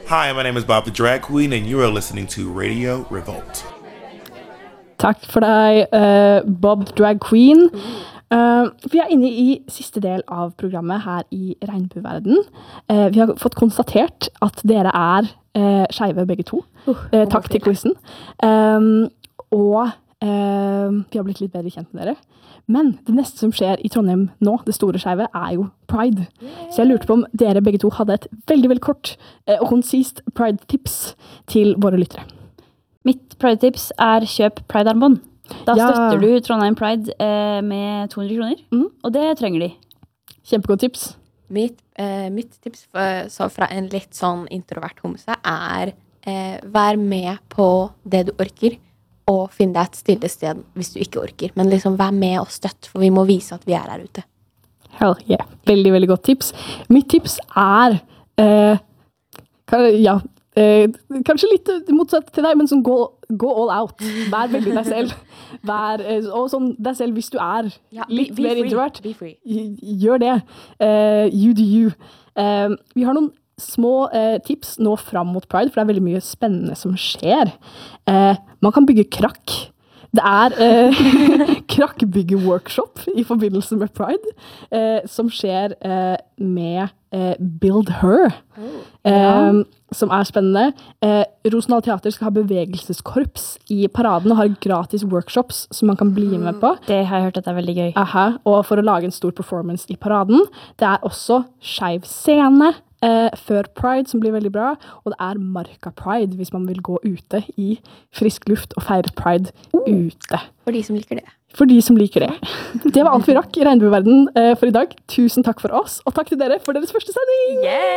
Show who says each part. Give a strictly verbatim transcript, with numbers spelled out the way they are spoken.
Speaker 1: Hi, my name is Bob the Drag Queen, and you are listening to Radio Revolt.
Speaker 2: Takk for deg, uh, Bob Drag Queen. Uh, vi er inne i siste del av programmet her i Regnbueverden. Uh, vi har fått konstatert at dere er uh, skeive begge to. Uh, takk til quizen. Um, og uh, vi har blitt litt bedre kjent med dere. Men det neste som skjer i Trondheim nå, det store skeive, er jo Pride. Så jeg lurte på om dere begge to hadde et veldig, veldig kort uh, og konsist Pride-tips til våre lyttere.
Speaker 3: Mitt Pride-tips er kjøp Pride-armbånd. Da
Speaker 2: Ja.
Speaker 3: støtter du Trondheim Pride eh, med to hundre kroner,
Speaker 2: Mm.
Speaker 3: og det trenger de.
Speaker 2: Kjempegodt tips.
Speaker 4: Mitt, eh, mitt tips for, så fra en litt sånn introvert homse er eh, vær med på det du orker, og finn deg et stille sted hvis du ikke orker. Men liksom vær med og støtt, for vi må vise at vi er her ute.
Speaker 2: Hell yeah. Veldig, veldig godt tips. Mitt tips er eh, kan, ja, eh, kanskje litt motsatt til deg, men sånn gå, gå all out. Vær veldig deg selv. Vær, eh, og sånn deg selv hvis du er
Speaker 4: Ja, be-
Speaker 2: litt
Speaker 4: be
Speaker 2: mer
Speaker 4: free.
Speaker 2: introvert.
Speaker 4: Be free.
Speaker 2: Gj- Gjør det. Eh, you do you. Eh, vi har noen små eh, tips nå fram mot Pride, for det er veldig mye spennende som skjer. Eh, man kan bygge krakk. Det er eh, krakkbygge-workshop i forbindelse med Pride, eh, som skjer eh, med eh, Build Her, eh, som er spennende. Eh, Rosendal Teater skal ha bevegelseskorps i paraden og har gratis workshops som man kan bli med på.
Speaker 3: Det har jeg hørt at det er veldig gøy.
Speaker 2: Aha, og for å lage en stor performance i paraden. Det er også skeiv scene eh, før Pride, som blir veldig bra. Og det er Marka Pride, hvis man vil gå ute i frisk luft og feire Pride ute.
Speaker 4: For de som liker det.
Speaker 2: For de som liker det. Det var alt vi rakk i Regnbueverden eh, for i dag. Tusen takk for oss, og takk til dere for deres første sending!
Speaker 4: Yeah!